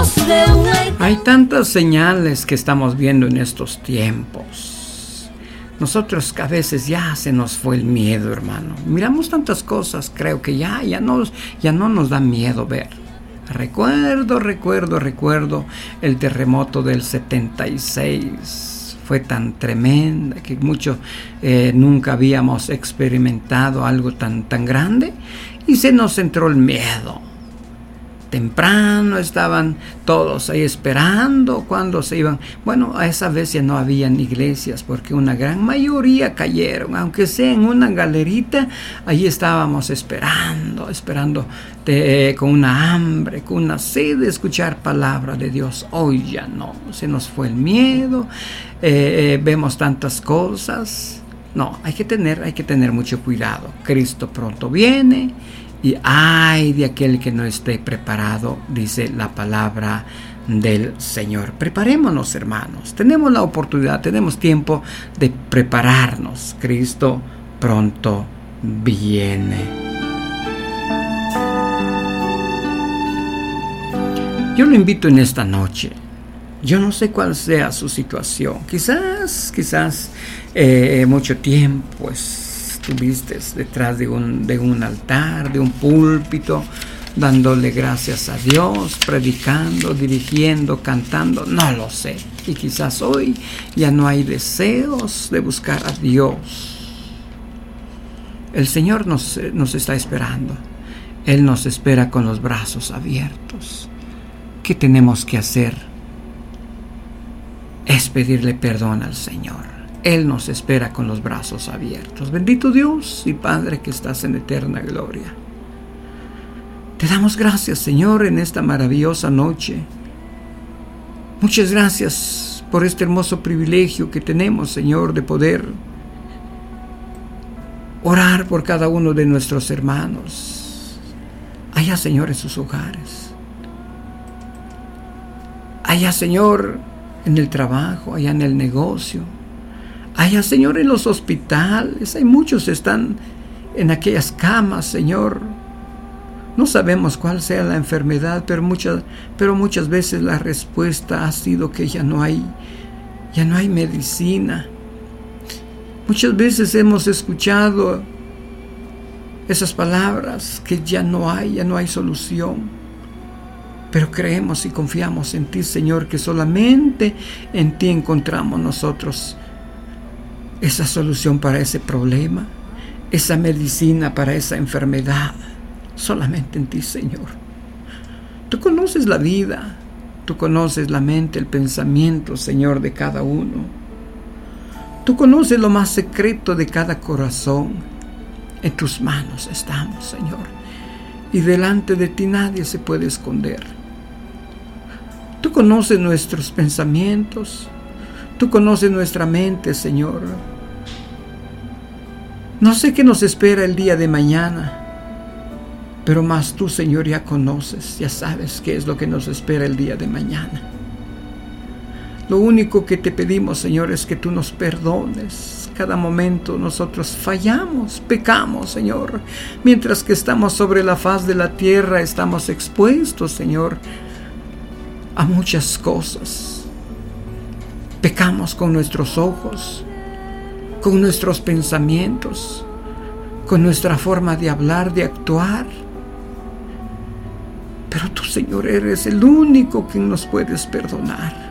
Hay tantas señales que estamos viendo en estos tiempos. Nosotros que a veces ya se nos fue el miedo, hermano. Miramos tantas cosas, creo que ya no nos da miedo ver. Recuerdo el terremoto del 76. Fue tan tremenda que nunca habíamos experimentado algo tan grande y se nos entró el miedo. Temprano estaban todos ahí esperando cuando se iban. Bueno, a esa vez ya no habían iglesias porque una gran mayoría cayeron, aunque sea en una galerita. Ahí estábamos esperando con una hambre, con una sed de escuchar palabra de Dios. Hoy ya no, se nos fue el miedo, vemos tantas cosas. No, hay que tener mucho cuidado. Cristo pronto viene. Y ay de aquel que no esté preparado, dice la palabra del Señor. Preparémonos, hermanos. Tenemos la oportunidad, tenemos tiempo de prepararnos. Cristo pronto viene. Yo lo invito en esta noche. Yo no sé cuál sea su situación. Quizás mucho tiempo estuviste detrás de un altar, de un púlpito, dándole gracias a Dios, predicando, dirigiendo, cantando, no lo sé. Y quizás hoy ya no hay deseos de buscar a Dios. El Señor nos está esperando. Él nos espera con los brazos abiertos. ¿Qué tenemos que hacer? Es pedirle perdón al Señor. Él nos espera con los brazos abiertos. Bendito Dios y Padre que estás en eterna gloria. Te damos gracias, Señor, en esta maravillosa noche. Muchas gracias por este hermoso privilegio que tenemos, Señor, de poder orar por cada uno de nuestros hermanos. Allá, Señor, en sus hogares. Allá, Señor, en el trabajo, allá en el negocio. Allá, Señor, en los hospitales. Hay muchos que están en aquellas camas, Señor. No sabemos cuál sea la enfermedad, pero muchas veces la respuesta ha sido que ya no hay medicina. Muchas veces hemos escuchado esas palabras que ya no hay solución. Pero creemos y confiamos en ti, Señor, que solamente en ti encontramos nosotros esa solución para ese problema, esa medicina para esa enfermedad. Solamente en ti, Señor. Tú conoces la vida, tú conoces la mente, el pensamiento, Señor, de cada uno. Tú conoces lo más secreto de cada corazón. En tus manos estamos, Señor, y delante de ti nadie se puede esconder. Tú conoces nuestros pensamientos, tú conoces nuestra mente, Señor. No sé qué nos espera el día de mañana, pero más tú, Señor, ya conoces, ya sabes qué es lo que nos espera el día de mañana. Lo único que te pedimos, Señor, es que tú nos perdones. Cada momento nosotros fallamos, pecamos, Señor. Mientras que estamos sobre la faz de la tierra, estamos expuestos, Señor, a muchas cosas. Pecamos con nuestros ojos, con nuestros pensamientos, con nuestra forma de hablar, de actuar. Pero tú, Señor, eres el único que nos puedes perdonar.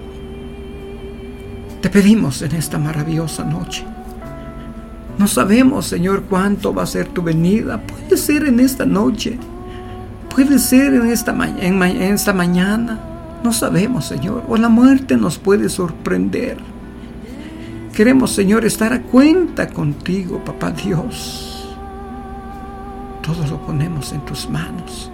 Te pedimos en esta maravillosa noche. No sabemos, Señor, cuánto va a ser tu venida. Puede ser en esta noche, puede ser en esta mañana. No sabemos, Señor, o la muerte nos puede sorprender. Queremos, Señor, estar a cuenta contigo, Papá Dios. Todo lo ponemos en tus manos.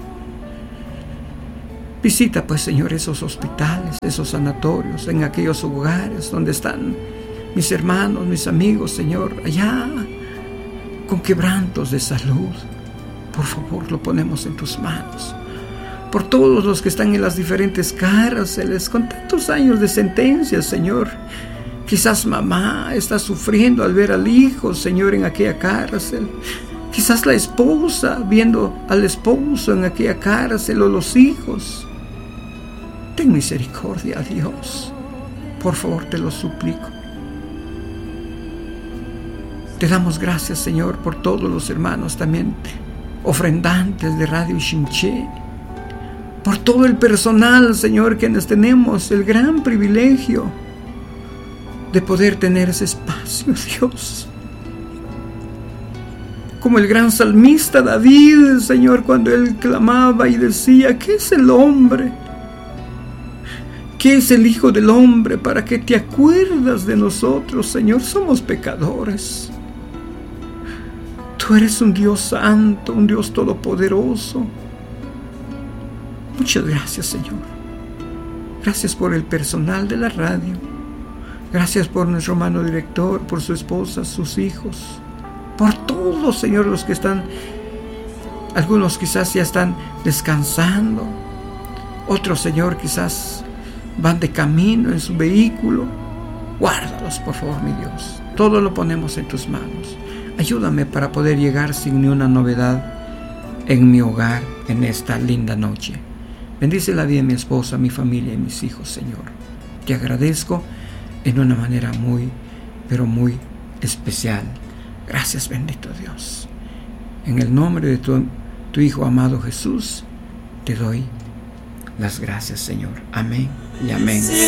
Visita, pues, Señor, esos hospitales, esos sanatorios, en aquellos hogares donde están mis hermanos, mis amigos, Señor, allá con quebrantos de salud. Por favor, lo ponemos en tus manos. Por todos los que están en las diferentes cárceles, con tantos años de sentencia, Señor. Quizás mamá está sufriendo al ver al hijo, Señor, en aquella cárcel. Quizás la esposa viendo al esposo en aquella cárcel, o los hijos. Ten misericordia, Dios. Por favor, te lo suplico. Te damos gracias, Señor, por todos los hermanos también ofrendantes de Radio Xinché, por todo el personal, Señor, quienes tenemos el gran privilegio de poder tener ese espacio, Dios. Como el gran salmista David, Señor, cuando él clamaba y decía: ¿qué es el hombre? ¿Qué es el Hijo del Hombre para que te acuerdas de nosotros, Señor? Somos pecadores. Tú eres un Dios santo, un Dios todopoderoso. Muchas gracias, Señor. Gracias por el personal de la radio. Gracias por nuestro hermano director, por su esposa, sus hijos. Por todos, Señor, los que están, algunos quizás ya están descansando. Otros, Señor, quizás van de camino en su vehículo. Guárdalos, por favor, mi Dios. Todo lo ponemos en tus manos. Ayúdame para poder llegar sin ni una novedad en mi hogar en esta linda noche. Bendice la vida de mi esposa, mi familia y mis hijos, Señor. Te agradezco en una manera muy, pero muy especial. Gracias, bendito Dios. En el nombre de tu Hijo amado Jesús, te doy las gracias, Señor. Amén y amén.